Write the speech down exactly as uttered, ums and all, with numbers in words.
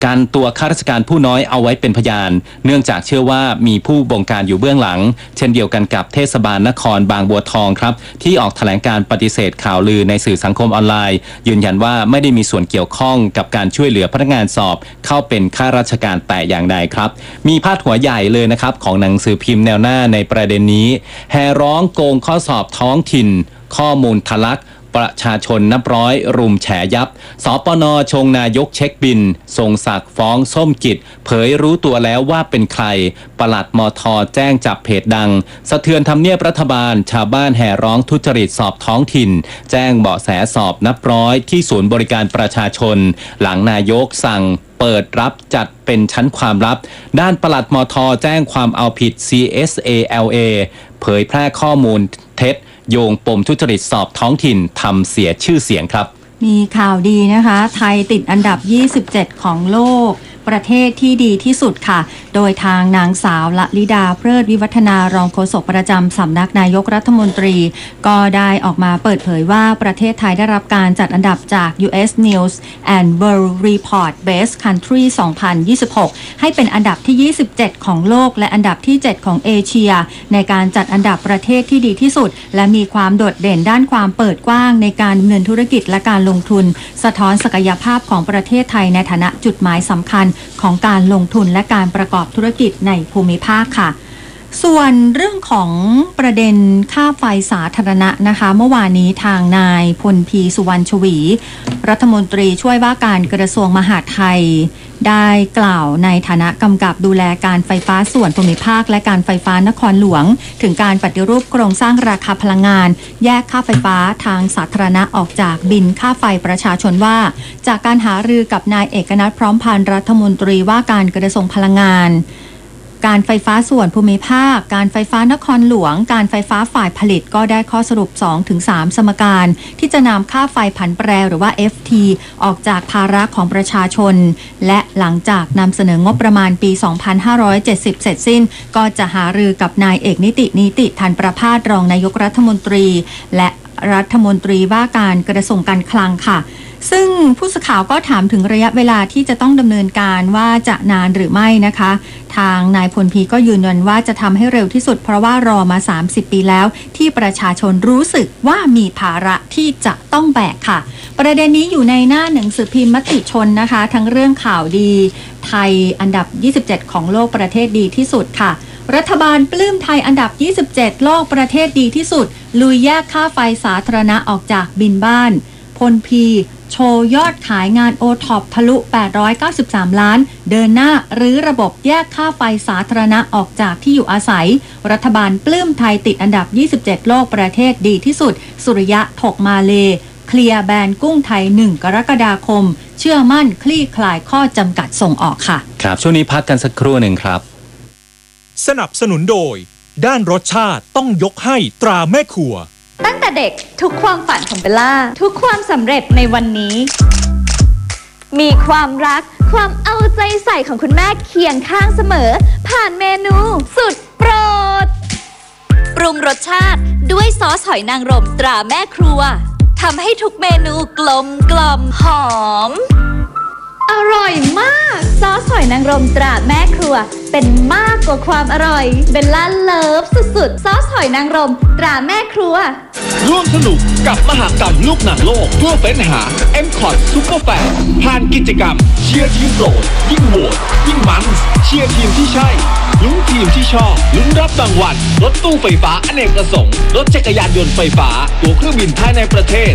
กันตัวข้าราชการผู้น้อยเอาไว้เป็นพยานเนื่องจากเชื่อว่ามีผู้บงการอยู่เบื้องหลังเช่นเดียวกันกับเทศบาลนครบางบัวทองครับที่ออกแถลงการปฏิเสธข่าวลือในสื่อสังคมออนไลน์ยืนยันว่าไม่ได้มีส่วนเกี่ยวข้องกับการช่วยเหลือพนักงานสอบเข้าเป็นข้าราชการแต่อย่างใดครับมีพาดหัวใหญ่เลยนะครับของหนังสือพิมพ์แนวหน้าในประเด็นนี้แห่ร้องโกงข้อสอบท้องถิ่นข้อมูลทะลักประชาชนนับร้อยรุมแฉยับสปน.ชงนายกเช็คบินทรงศักดิ์ฟ้องส้มกิจเผยรู้ตัวแล้วว่าเป็นใครปลัดมท.แจ้งจับเพจดังสะเทือนทำเนียบรัฐบาลชาวบ้านแห่ร้องทุจริตสอบท้องถิ่นแจ้งเบาะแสสอบนับร้อยที่ศูนย์บริการประชาชนหลังนายกสั่งเปิดรับจัดเป็นชั้นความลับด้านปลัดมท.แจ้งความเอาผิด ซี เอส เอ แอล เอ เผยแพร่ข้อมูลเท็จโยงปมทุจริตสอบท้องถิ่นทำเสียชื่อเสียงครับมีข่าวดีนะคะไทยติดอันดับยี่สิบเจ็ดของโลกประเทศที่ดีที่สุดค่ะโดยทางนางสาวละลิดาเพลิดวิวัฒนารองโฆษกประจำสำนักนายกรัฐมนตรีก็ได้ออกมาเปิดเผยว่าประเทศไทยได้รับการจัดอันดับจาก ยู เอส News and World Report Best Country สองพันยี่สิบหกให้เป็นอันดับที่ยี่สิบเจ็ดของโลกและอันดับที่เจ็ดของเอเชียในการจัดอันดับประเทศที่ดีที่สุดและมีความโดดเด่นด้านความเปิดกว้างในการดำเนินธุรกิจและการลงทุนสะท้อนศักยภาพของประเทศไทยในฐานะจุดหมายสำคัญของการลงทุนและการประกอบธุรกิจในภูมิภาคค่ะส่วนเรื่องของประเด็นค่าไฟสาธารณะนะคะเมื่อวานนี้ทางนายพลพีสุวรรณชวีรัฐมนตรีช่วยว่าการกระทรวงมหาดไทยได้กล่าวในฐานะกำกับดูแลการไฟฟ้าส่วนภูมิภาคและการไฟฟ้านครหลวงถึงการปฏิรูปโครงสร้างราคาพลังงานแยกค่าไฟฟ้าทางสาธารณะออกจากบินค่าไฟประชาชนว่าจากการหารือกับนายเอกนัทพร้อมพันธ์รัฐมนตรีว่าการกระทรวงพลังงานการไฟฟ้าส่วนภูมิภาคการไฟฟ้านครหลวงการไฟฟ้าฝ่ายผลิตก็ได้ข้อสรุป สองถึงสาม สมการที่จะนำค่าไฟผันแปรหรือว่า เอฟ ที ออกจากภาระของประชาชนและหลังจากนำเสนองบประมาณปี สองพันห้าร้อยเจ็ดสิบ เสร็จสิ้นก็จะหารือกับนายเอกนิตินิติธันประภาสรองนายกรัฐมนตรีและรัฐมนตรีว่าการกระทรวงการคลังค่ะซึ่งผู้สื่อข่าวก็ถามถึงระยะเวลาที่จะต้องดำเนินการว่าจะนานหรือไม่นะคะทางนายพลพีก็ยืนยันว่าจะทำให้เร็วที่สุดเพราะว่ารอมาสามสิบปีแล้วที่ประชาชนรู้สึกว่ามีภาระที่จะต้องแบกค่ะประเด็นนี้อยู่ในหน้าหนังสือพิมพ์มติชนนะคะทั้งเรื่องข่าวดีไทยอันดับยี่สิบเจ็ดของโลกประเทศดีที่สุดค่ะรัฐบาลปลื้มไทยอันดับยี่สิบเจ็ดโลกประเทศดีที่สุดลุยแยกค่าไฟสาธารณะออกจากบินบ้านพลพีโชว์ยอดขายงาน โอ ท็อป ทะลุแปดร้อยเก้าสิบสามล้านเดินหน้ารื้อระบบแยกค่าไฟสาธารณะออกจากที่อยู่อาศัยรัฐบาลปลื้มไทยติดอันดับยี่สิบเจ็ดโลกประเทศดีที่สุดสุริยะถกมาเลเคลียร์แบนกุ้งไทยหนึ่งกรกฎาคมเชื่อมั่นคลี่คลายข้อจำกัดส่งออกค่ะครับช่วงนี้พักกันสักครู่หนึ่งครับสนับสนุนโดยด้านรสชาติต้องยกให้ตราแม่ครัวตั้งแต่เด็กทุกความฝันของเบลล่าทุกความสำเร็จในวันนี้มีความรักความเอาใจใส่ของคุณแม่เคียงข้างเสมอผ่านเมนูสุดโปรดปรุงรสชาติด้วยซอสหอยนางรมตราแม่ครัวทำให้ทุกเมนูกลมกล่อมหอมอร่อยมากซอสหอยนางรมตราแม่ครัวเป็นมากกว่าความอร่อยเบลล่าเลิฟสุดๆซอสหอยนางรมตราแม่ครัวร่วมสนุกกับมหกรรมลูกหนังโลกเพื่อเฟ้นหา เอ็ม คอท Super Fan ผ่านกิจกรรมเชียร์ทีมโปรดยิ่งโหวตยิ่งมันเชียร์ทีมที่ใช่ลุ้นทีมที่ชอบลุ้นรับรางวัลรถตู้ไฟฟ้าอเนกประสงค์รถจักรยานยนต์ไฟฟ้าตั๋วเครื่องบินภายในประเทศ